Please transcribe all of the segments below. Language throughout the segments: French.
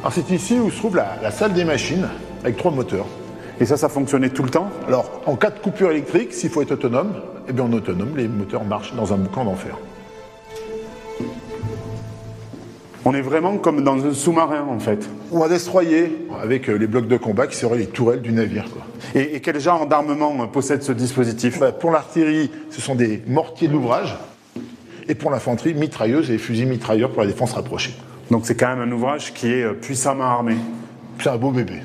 Alors c'est ici où se trouve la salle des machines, avec 3 moteurs. Et ça fonctionnait tout le temps? Alors, en cas de coupure électrique, s'il faut être autonome, eh bien on est autonome, les moteurs marchent dans un boucan d'enfer. On est vraiment comme dans un sous-marin, en fait. Ou un destroyer, avec les blocs de combat qui seraient les tourelles du navire, quoi. Et quel genre d'armement possède ce dispositif? Pour l'artillerie, ce sont des mortiers d'ouvrage. Et pour l'infanterie, mitrailleuses et fusils mitrailleurs pour la défense rapprochée. Donc c'est quand même un ouvrage qui est puissamment armé. C'est un beau bébé.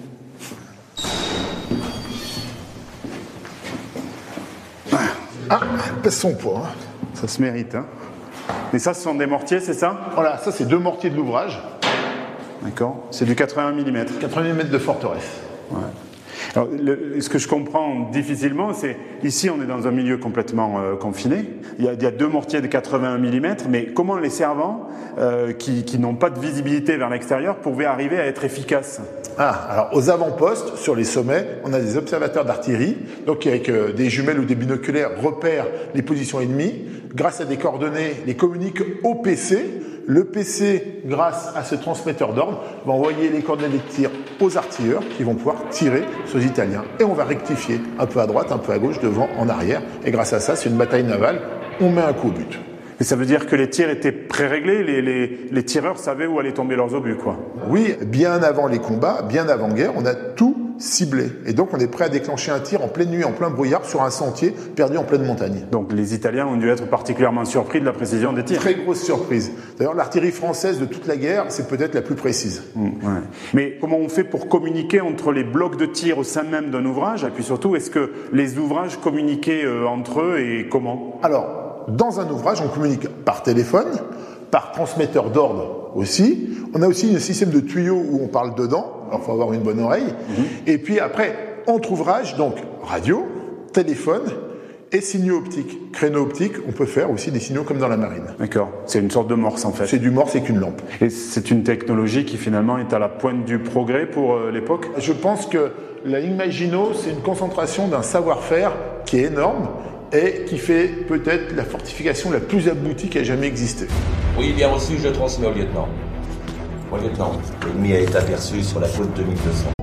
Ah, pèse son poids. Hein. Ça se mérite, hein. Mais ça, ce sont des mortiers, c'est ça? Voilà, ça c'est 2 mortiers de l'ouvrage. D'accord. C'est du 80 mm. 80 mm de forteresse. Ouais. Alors, ce que je comprends difficilement, c'est ici on est dans un milieu complètement confiné. Il y a 2 mortiers de 81 mm, mais comment les servants qui n'ont pas de visibilité vers l'extérieur pouvaient arriver à être efficaces? Alors aux avant-postes, sur les sommets, on a des observateurs d'artillerie, donc qui avec des jumelles ou des binoculaires repèrent les positions ennemies. Grâce à des coordonnées, les communiquent au PC. Le PC, grâce à ce transmetteur d'ordre, va envoyer les coordonnées de tir aux artilleurs qui vont pouvoir tirer sur les Italiens. Et on va rectifier un peu à droite, un peu à gauche, devant, en arrière. Et grâce à ça, c'est une bataille navale. On met un coup au but. Et ça veut dire que les tirs étaient pré-réglés, les tireurs savaient où allaient tomber leurs obus, quoi. Oui, bien avant les combats, bien avant-guerre, on a tout ciblé. Et donc on est prêt à déclencher un tir en pleine nuit, en plein brouillard, sur un sentier perdu en pleine montagne. Donc les Italiens ont dû être particulièrement surpris de la précision des tirs. Très grosse surprise. D'ailleurs, l'artillerie française de toute la guerre, c'est peut-être la plus précise. Ouais. Mais comment on fait pour communiquer entre les blocs de tir au sein même d'un ouvrage? Et puis surtout, est-ce que les ouvrages communiquaient entre eux et comment? Alors, dans un ouvrage, on communique par téléphone, par transmetteur d'ordre aussi. On a aussi un système de tuyaux où on parle dedans. Alors, il faut avoir une bonne oreille. Et puis après, entre ouvrages, donc radio, téléphone et signaux optiques. Créneaux optiques, on peut faire aussi des signaux comme dans la marine. D'accord. C'est une sorte de morse, en fait. C'est du morse avec une lampe. Et c'est une technologie qui finalement est à la pointe du progrès pour l'époque? Je pense que la ligne Maginot, c'est une concentration d'un savoir-faire qui est énorme et qui fait peut-être la fortification la plus aboutie qui a jamais existé. Oui, bien reçu, je transmets au lieutenant. Au lieutenant, l'ennemi est aperçu sur la côte 2200.